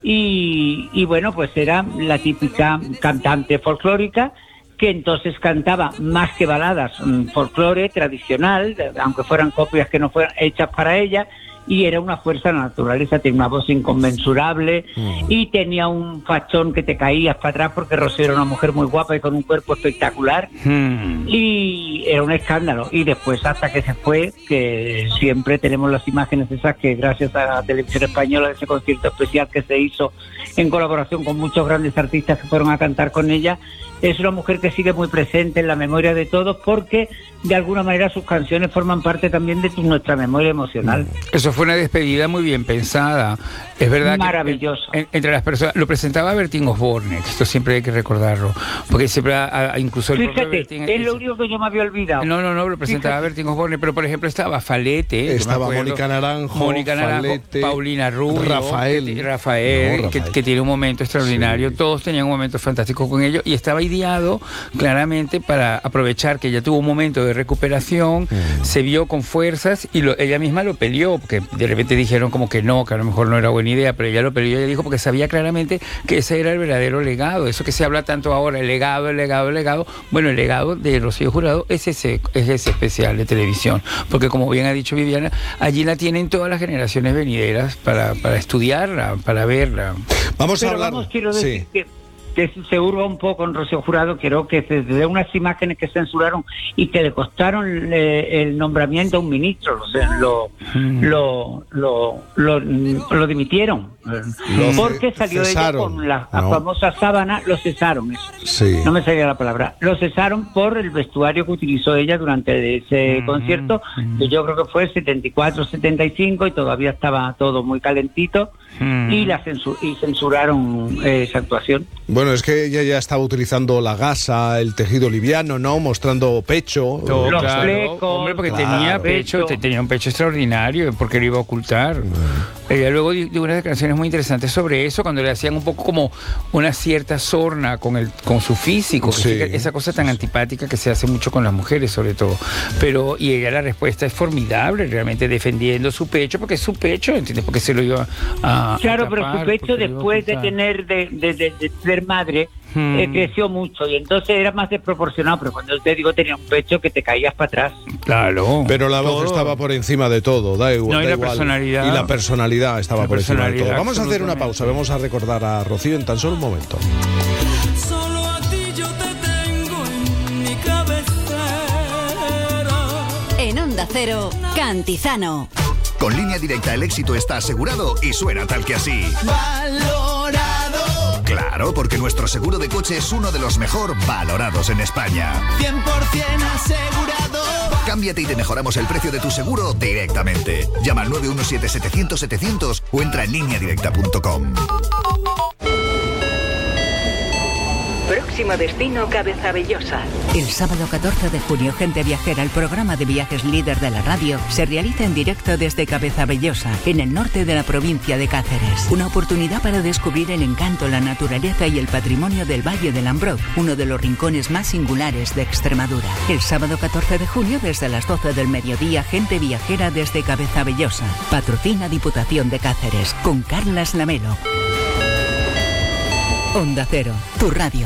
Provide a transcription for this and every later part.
y bueno, pues era la típica cantante folclórica que entonces cantaba más que baladas, folclore tradicional, aunque fueran copias que no fueran hechas para ella, y era una fuerza de la naturaleza, tenía una voz inconmensurable y tenía un fachón que te caías para atrás, porque Rocío era una mujer muy guapa y con un cuerpo espectacular, y era un escándalo. Y después, hasta que se fue, que siempre tenemos las imágenes esas, que gracias a la televisión española, de ese concierto especial que se hizo en colaboración con muchos grandes artistas que fueron a cantar con ella, es una mujer que sigue muy presente en la memoria de todos, porque de alguna manera sus canciones forman parte también de nuestra memoria emocional. Eso fue una despedida muy bien pensada. Es verdad. Maravilloso. Que entre las personas lo presentaba Bertín Osborne, que esto siempre hay que recordarlo, porque siempre incluso el Fíjate, Bertín, es lo único que yo me había olvidado. No, lo presentaba Bertín Osborne, pero por ejemplo estaba Falete, estaba Mónica Naranjo, Falete, Paulina Rubio, Rafael, que tiene un momento extraordinario. Sí. Todos tenían un momento fantástico con ellos, y estaba ideado claramente para aprovechar que ella tuvo un momento de recuperación, se vio con fuerzas y ella misma lo peleó, porque de repente dijeron como que no, que a lo mejor no era buena idea, pero ella lo peleó. Ella dijo, porque sabía claramente que ese era el verdadero legado, eso que se habla tanto ahora, el legado. Bueno, el legado de Rocío Jurado es ese especial de televisión, porque como bien ha dicho Viviana, allí la tienen todas las generaciones venideras para estudiarla, para verla. Vamos a hablar. Quiero decir que se hurga un poco en Rocío Jurado, creo que desde unas imágenes que censuraron y que le costaron el nombramiento a un ministro, lo dimitieron, porque salió ella con la famosa sábana, lo cesaron, no me salía la palabra, lo cesaron por el vestuario que utilizó ella durante ese concierto, que yo creo que fue 74, 75, y todavía estaba todo muy calentito, y censuraron esa actuación. Bueno, es que ella ya estaba utilizando la gasa, el tejido liviano, ¿no? Mostrando pecho. Los flecos. Hombre, porque tenía pecho, tenía un pecho extraordinario, porque lo iba a ocultar. Ella luego dio unas declaraciones muy interesantes sobre eso, cuando le hacían un poco como una cierta sorna con su físico, esa cosa tan antipática que se hace mucho con las mujeres, sobre todo. Y ella, la respuesta es formidable, realmente defendiendo su pecho, porque es su pecho, ¿entiendes? Porque se lo iba a claro, tapar, pero su pecho, después de tener de ser madre, creció mucho, y entonces era más desproporcionado, pero cuando te digo, tenía un pecho que te caías para atrás. Claro. Pero la voz estaba por encima de todo, da igual. No, y la personalidad. Y la personalidad estaba por encima de todo. Vamos a hacer una pausa, vamos a recordar a Rocío en tan solo un momento. Solo a ti yo te tengo en mi cabecera. En Onda Cero, Cantizano. Con Línea Directa el éxito está asegurado y suena tal que así. Valorado. Claro, porque nuestro seguro de coche es uno de los mejor valorados en España. 100% asegurado. Cámbiate y te mejoramos el precio de tu seguro directamente. Llama al 917-700-700 o entra en lineadirecta.com. Próximo destino, Cabezabellosa. El sábado 14 de junio, Gente Viajera, el programa de viajes líder de la radio, se realiza en directo desde Cabezabellosa, en el norte de la provincia de Cáceres. Una oportunidad para descubrir el encanto, la naturaleza y el patrimonio del Valle del Ambroz, uno de los rincones más singulares de Extremadura. El sábado 14 de junio, desde las 12 del mediodía, Gente Viajera desde Cabezabellosa. Patrocina Diputación de Cáceres, con Carlas Lamelo. Onda Cero, tu radio.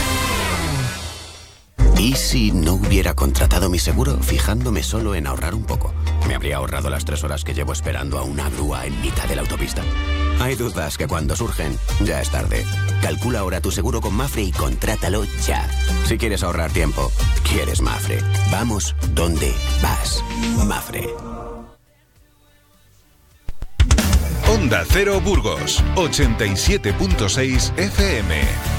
¿Y si no hubiera contratado mi seguro fijándome solo en ahorrar un poco? ¿Me habría ahorrado las 3 horas que llevo esperando a una grúa en mitad de la autopista? Hay dudas que cuando surgen, ya es tarde. Calcula ahora tu seguro con Mafre y contrátalo ya. Si quieres ahorrar tiempo, quieres Mafre. Vamos donde vas. Mafre. Onda Cero Burgos, 87.6 FM.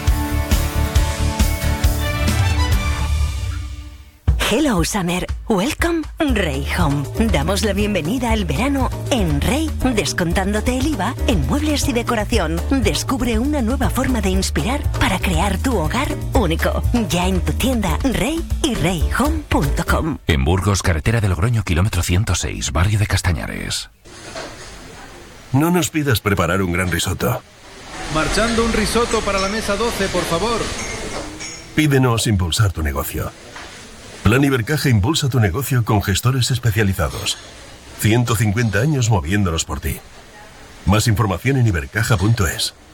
Hello Summer, welcome Rey Home. Damos la bienvenida al verano en Rey, descontándote el IVA en muebles y decoración. Descubre una nueva forma de inspirar para crear tu hogar único. Ya en tu tienda Rey y reyhome.com. En Burgos, carretera de Logroño, kilómetro 106, barrio de Castañares. No nos pidas preparar un gran risotto. Marchando un risotto para la mesa 12, por favor. Pídenos impulsar tu negocio. Plan Ibercaja impulsa tu negocio con gestores especializados. 150 años moviéndonos por ti. Más información en ibercaja.es.